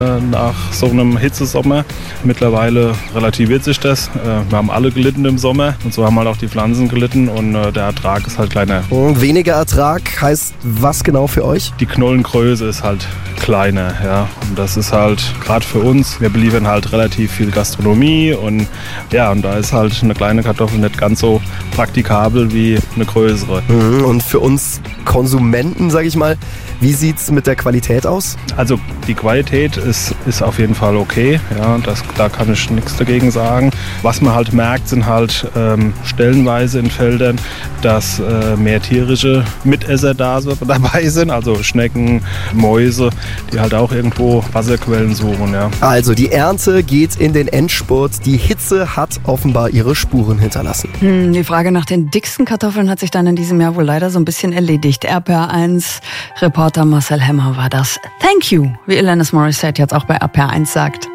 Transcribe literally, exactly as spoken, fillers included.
nach so einem Hitzesommer. Mittlerweile relativiert sich das. Wir haben alle gelitten im Sommer und so haben halt auch die Pflanzen gelitten und der Ertrag ist halt kleiner. Weniger Ertrag heißt was genau für euch? Die Knollengröße ist halt kleiner, ja. Und das ist halt gerade für uns, wir beliefern halt relativ viel Gastronomie und ja, und da ist halt eine kleine Kartoffel nicht ganz so praktikabel wie eine größere. Und für uns Konsumenten, sage ich mal, wie sieht es mit der Qualität aus? Also die Qualität ist, ist auf jeden Fall okay, ja, das, da kann ich nichts dagegen sagen. Was man halt merkt, sind halt ähm, stellenweise in Feldern, dass äh, mehr tierische Mitesser da so dabei sind, also Schnecken, Mäuse, die halt auch irgendwo Wasserquellen suchen. Ja. Also die Ernte geht in den Endspurt, die Hitze hat offenbar ihre Spuren hinterlassen. Hm, die Frage nach den dicksten Kartoffeln hat sich dann in diesem Jahr wohl leider so ein bisschen erledigt. R P R eins Reporter Marcel Hemmer war das. Thank you, wie Alanis Morissette jetzt auch bei R P R eins sagt.